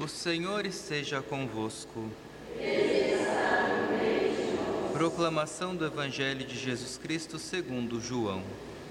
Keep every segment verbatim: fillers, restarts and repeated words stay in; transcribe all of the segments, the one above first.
O Senhor esteja convosco. Proclamação do Evangelho de Jesus Cristo segundo João.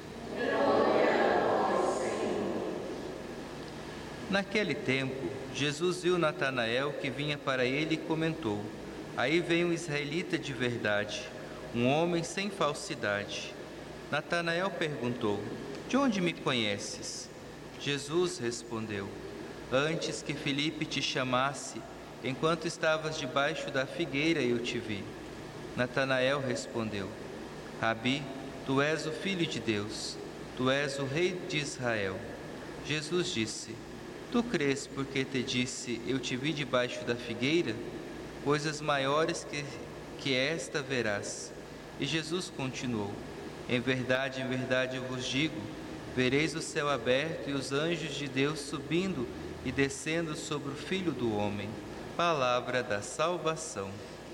Naquele tempo, Jesus viu Natanael que vinha para ele e comentou: Aí vem um israelita de verdade, um homem sem falsidade. Natanael perguntou: De onde me conheces? Jesus respondeu: Antes que Filipe te chamasse, enquanto estavas debaixo da figueira, eu te vi. Natanael respondeu: Rabi, tu és o Filho de Deus, tu és o Rei de Israel. Jesus disse: Tu crês porque te disse, eu te vi debaixo da figueira? Coisas maiores que, que esta verás. E Jesus continuou: Em verdade, em verdade eu vos digo, vereis o céu aberto e os anjos de Deus subindo e descendo sobre o Filho do Homem. Palavra da salvação.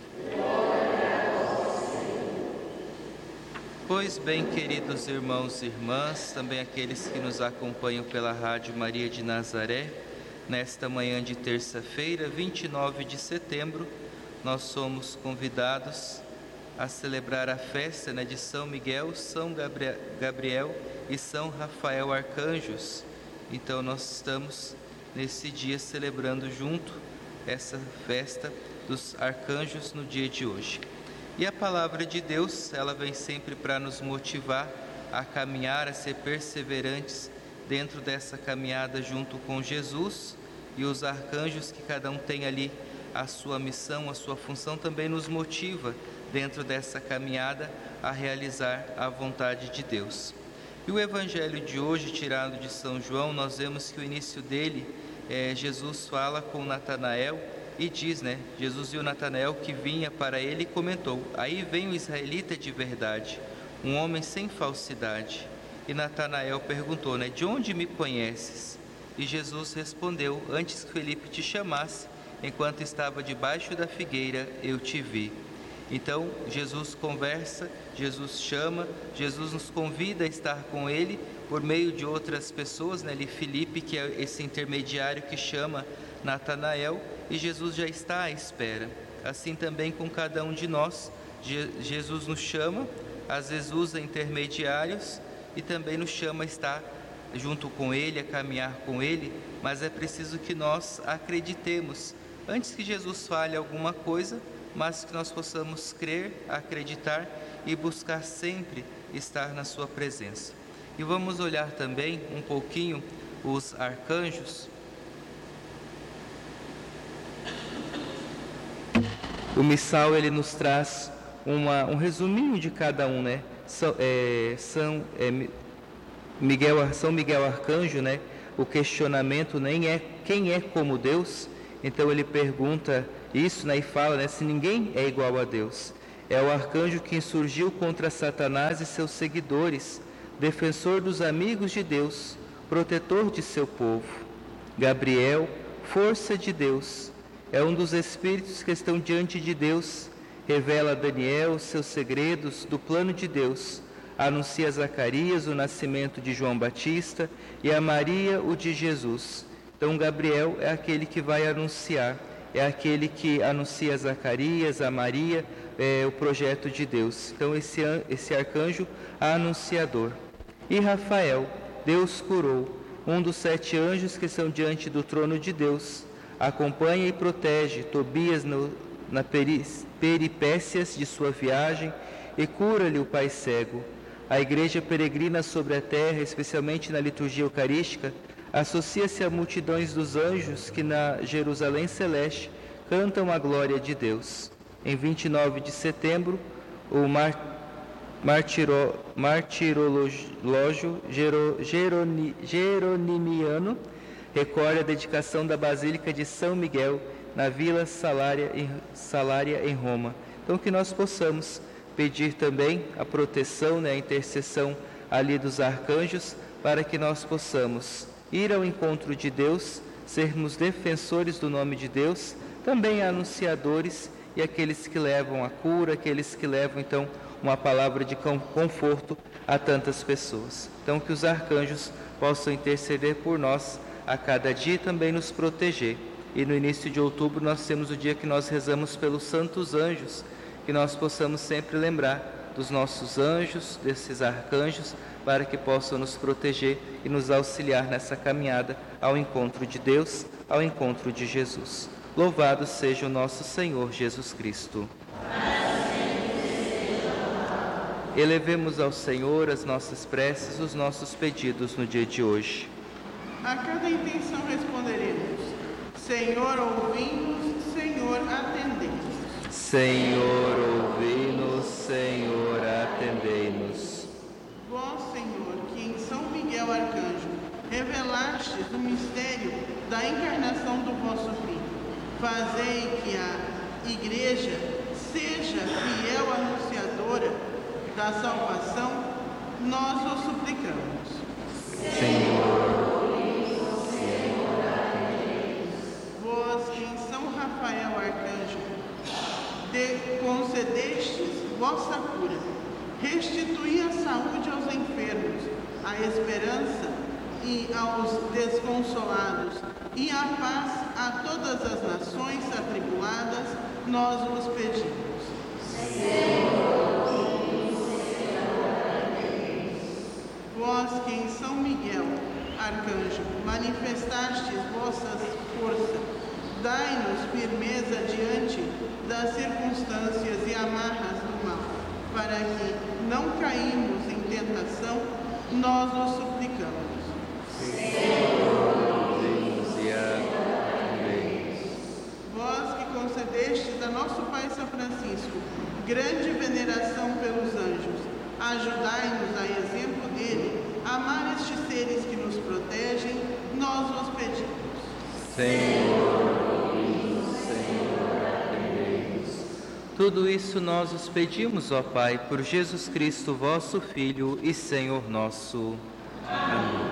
Pois bem, queridos irmãos e irmãs, também aqueles que nos acompanham pela Rádio Maria de Nazaré, nesta manhã de terça-feira, vinte e nove de setembro, nós somos convidados a celebrar a festa, né, de São Miguel, São Gabriel e São Rafael Arcanjos. Então nós estamos nesse dia celebrando junto essa festa dos arcanjos no dia de hoje. E a palavra de Deus, ela vem sempre para nos motivar a caminhar, a ser perseverantes dentro dessa caminhada junto com Jesus, e os arcanjos, que cada um tem ali a sua missão, a sua função, também nos motiva dentro dessa caminhada a realizar a vontade de Deus. E o Evangelho de hoje, tirado de São João, nós vemos que o início dele, é, Jesus fala com Natanael e diz, né, Jesus viu Natanael que vinha para ele e comentou: Aí vem um israelita de verdade, um homem sem falsidade. E Natanael perguntou, né, De onde me conheces? E Jesus respondeu: Antes que Filipe te chamasse, enquanto estava debaixo da figueira, eu te vi. Então, Jesus conversa, Jesus chama, Jesus nos convida a estar com Ele por meio de outras pessoas, né? Ali Filipe, que é esse intermediário que chama Natanael, e Jesus já está à espera. Assim também com cada um de nós, Je- Jesus nos chama, às vezes usa intermediários e também nos chama a estar junto com Ele, a caminhar com Ele, mas é preciso que nós acreditemos, antes que Jesus fale alguma coisa, mas que nós possamos crer, acreditar e buscar sempre estar na sua presença. E vamos olhar também um pouquinho os arcanjos. O missal, ele nos traz uma, um resuminho de cada um, né? São, é, são, é, Miguel, São Miguel Arcanjo, né? O questionamento nem é quem é como Deus. Então ele pergunta isso, né, e fala, né, se ninguém é igual a Deus. É o arcanjo que insurgiu contra Satanás e seus seguidores, defensor dos amigos de Deus, protetor de seu povo. Gabriel, força de Deus, é um dos espíritos que estão diante de Deus, revela a Daniel os seus segredos do plano de Deus, anuncia a Zacarias o nascimento de João Batista e a Maria o de Jesus. Então Gabriel é aquele que vai anunciar, é aquele que anuncia a Zacarias, a Maria, é, o projeto de Deus. Então esse, esse arcanjo é anunciador. E Rafael, Deus curou, um dos sete anjos que estão diante do trono de Deus, acompanha e protege Tobias no, na peri, peripécias de sua viagem e cura-lhe o pai cego. A igreja peregrina sobre a terra, especialmente na liturgia eucarística, associa-se a multidões dos anjos que na Jerusalém celeste cantam a glória de Deus. Em vinte e nove de setembro, o mar, martiro, martirológio gero, geroni, geronimiano recorre a dedicação da Basílica de São Miguel na Vila Salária em, Salária, em Roma. Então que nós possamos pedir também a proteção, né, a intercessão ali dos arcanjos, para que nós possamos ir ao encontro de Deus, sermos defensores do nome de Deus, também anunciadores e aqueles que levam a cura, aqueles que levam então uma palavra de conforto a tantas pessoas. Então que os arcanjos possam interceder por nós a cada dia e também nos proteger. E no início de outubro nós temos o dia que nós rezamos pelos santos anjos, que nós possamos sempre lembrar dos nossos anjos, desses arcanjos, para que possam nos proteger e nos auxiliar nessa caminhada ao encontro de Deus, ao encontro de Jesus. Louvado seja o nosso Senhor Jesus Cristo. Elevemos ao Senhor as nossas preces, os nossos pedidos no dia de hoje. A cada intenção responderemos: Senhor, ouvimos, Senhor, atendemos. Senhor, ouvi-nos, Senhor, atendei-nos. Vós, Senhor, que em São Miguel Arcanjo revelastes o mistério da encarnação do vosso Filho, fazei que a Igreja seja fiel anunciadora da salvação, nós o suplicamos. Senhor, vós que em São Rafael Arcanjo de, concedestes vossa cura, restituí a saúde aos enfermos, a esperança e aos desconsolados, e a paz a todas as nações atribuladas, nós vos pedimos. Senhor, vós que em São Miguel Arcanjo manifestastes vossas forças, dai-nos firmeza diante das circunstâncias e amarras do mal, para que não caímos em tentação, nós o suplicamos. Senhor, ouvi-nos e atendei-nos. Vós que concedestes a nosso Pai São Francisco grande veneração pelos anjos, ajudai-nos, a exemplo dele, a amar estes seres que nos protegem, nós vos pedimos. Senhor, ouvi-nos, Senhor, atendei-nos. Tudo isso nós os pedimos, ó Pai, por Jesus Cristo, vosso Filho e Senhor nosso. Amém.